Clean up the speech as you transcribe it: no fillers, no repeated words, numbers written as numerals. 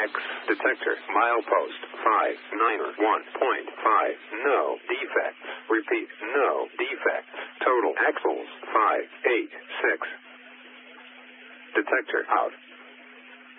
X. Detector. Milepost 591.5. No defects. Repeat. No defects. Total axles 586. Detector out.